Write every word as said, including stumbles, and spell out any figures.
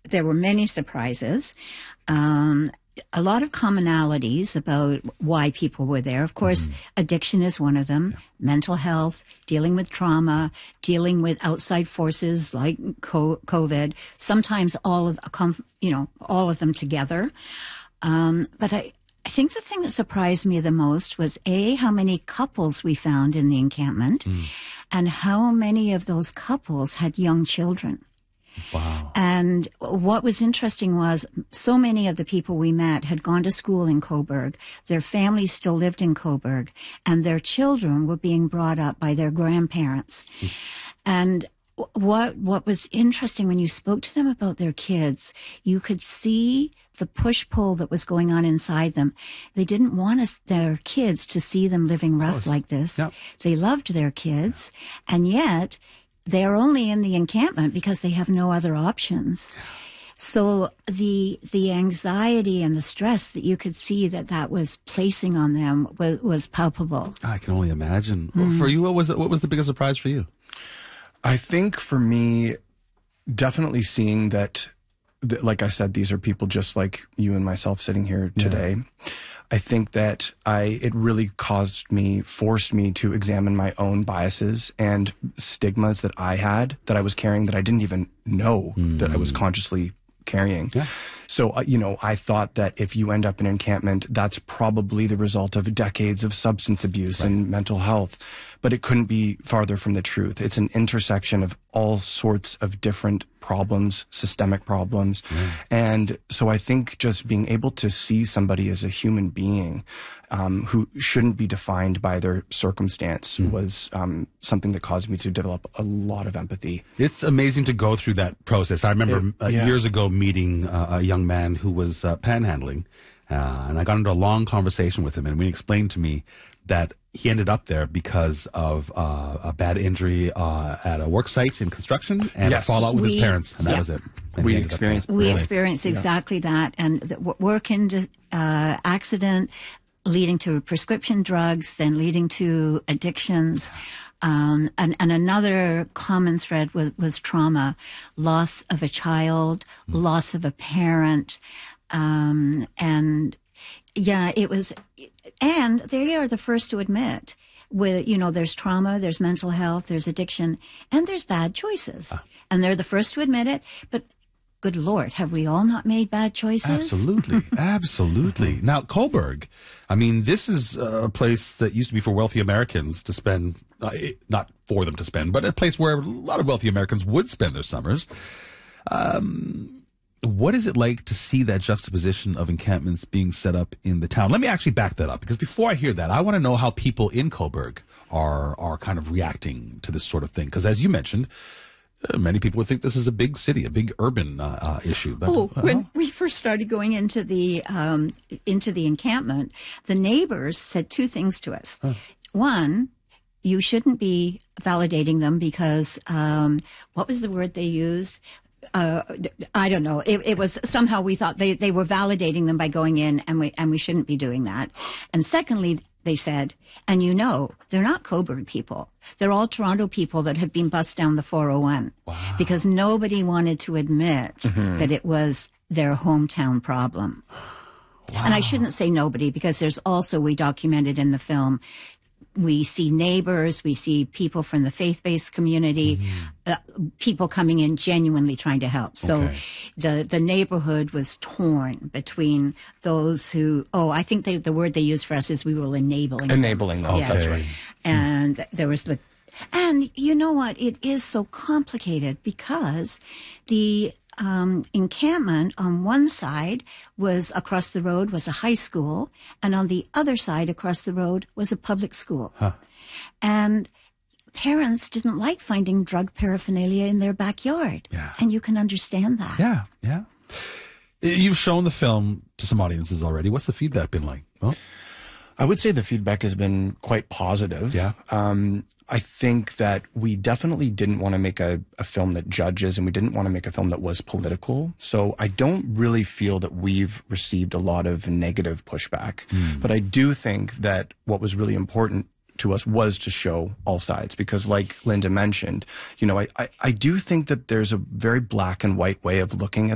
there were many surprises. Um, a lot of commonalities about why people were there. Of course, mm-hmm. addiction is one of them, yeah. mental health, dealing with trauma, dealing with outside forces like COVID, sometimes all of, you know, all of them together. Um, but I, I think the thing that surprised me the most was A, how many couples we found in the encampment mm. and how many of those couples had young children. Wow. And what was interesting was so many of the people we met had gone to school in Cobourg. Their families still lived in Cobourg, and their children were being brought up by their grandparents. Mm. And what what was interesting when you spoke to them about their kids, you could see the push-pull that was going on inside them. They didn't want us, their kids to see them living rough like this. Yep. They loved their kids, and yet they're only in the encampment because they have no other options. So the the anxiety and the stress that you could see that that was placing on them was, was palpable. I can only imagine. Mm. Well, for you, what was what was the biggest surprise for you? I think for me, definitely seeing that, that, like I said, these are people just like you and myself sitting here today. Yeah. I think that I it really caused me, forced me to examine my own biases and stigmas that I had, that I was carrying, that I didn't even know mm. that I was consciously carrying. Yeah. So, uh, you know, I thought that if you end up in an encampment, that's probably the result of decades of substance abuse right. and mental health. But it couldn't be farther from the truth. It's an intersection of all sorts of different problems, systemic problems. Mm. And so I think just being able to see somebody as a human being um, who shouldn't be defined by their circumstance mm. was um, something that caused me to develop a lot of empathy. It's amazing to go through that process. I remember it, uh, yeah. years ago meeting uh, a young man who was uh, panhandling, uh, and I got into a long conversation with him, and he explained to me that he ended up there because of uh, a bad injury uh, at a work site in construction and yes. a fallout with we, his parents, and that yeah. was it. And we experienced we experienced exactly yeah. that, and the work in uh, accident leading to prescription drugs, then leading to addictions. Um, and, and another common thread was, was trauma, loss of a child, mm. loss of a parent, um, and yeah, it was. And they are the first to admit, with you know, there's trauma, there's mental health, there's addiction, and there's bad choices. Ah. And they're the first to admit it. But good Lord, have we all not made bad choices? Absolutely, absolutely. Now, Cobourg, I mean, this is a place that used to be for wealthy Americans to spend, uh, not for them to spend, but a place where a lot of wealthy Americans would spend their summers. Um... What is it like to see that juxtaposition of encampments being set up in the town? Let me actually back that up, because before I hear that, I want to know how people in Cobourg are are kind of reacting to this sort of thing. Because as you mentioned, uh, many people would think this is a big city, a big urban uh, uh, issue. But, oh, uh, when we first started going into the um, into the encampment, the neighbors said two things to us. Huh. One, you shouldn't be validating them because um, what was the word they used? Uh, I don't know. It, it was somehow we thought they, they were validating them by going in, and we and we shouldn't be doing that. And secondly, they said, and you know, they're not Cobourg people. They're all Toronto people that have been bussed down the four oh one wow. because nobody wanted to admit mm-hmm. that it was their hometown problem. Wow. And I shouldn't say nobody, because there's also, we documented in the film, we see neighbors, we see people from the faith-based community, mm-hmm. uh, people coming in genuinely trying to help. So okay. the the neighborhood was torn between those who, oh, I think they, the word they used for us is we were enabling Enabling them, them. Yeah. That's right. And mm. there was the, and you know what, it is so complicated because the Um, encampment on one side was across the road was a high school, and on the other side across the road was a public school. Huh. And parents didn't like finding drug paraphernalia in their backyard. Yeah. And you can understand that. Yeah, yeah. You've shown the film to some audiences already. What's the feedback been like? Well, I would say the feedback has been quite positive. Yeah. Um, I think that we definitely didn't want to make a, a film that judges, and we didn't want to make a film that was political. So I don't really feel that we've received a lot of negative pushback. Mm. But I do think that what was really important to us was to show all sides, because like Linda mentioned, you know, I, I, I do think that there's a very black and white way of looking at